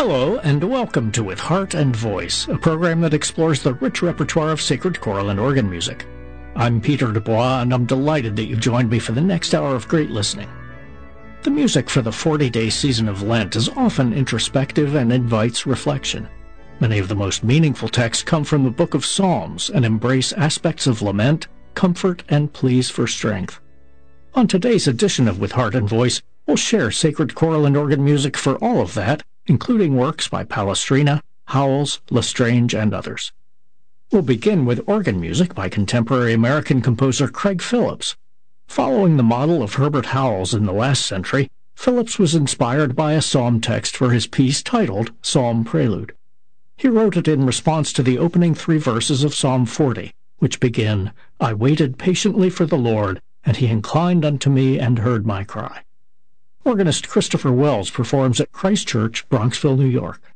Hello, and welcome to With Heart and Voice, a program that explores the rich repertoire of sacred choral and organ music. I'm Peter Dubois, and I'm delighted that you've joined me for the next hour of great listening. The music for the 40-day season of Lent is often introspective and invites reflection. Many of the most meaningful texts come from the Book of Psalms and embrace aspects of lament, comfort, and pleas for strength. On today's edition of With Heart and Voice, we'll share sacred choral and organ music for all of that, including works by Palestrina, Howells, Lestrange, and others. We'll begin with organ music by contemporary American composer Craig Phillips. Following the model of Herbert Howells in the last century, Phillips was inspired by a psalm text for his piece titled Psalm Prelude. He wrote it in response to the opening 3 verses of Psalm 40, which begin, "I waited patiently for the Lord, and he inclined unto me and heard my cry." Organist Christopher Wells performs at Christ Church, Bronxville, New York.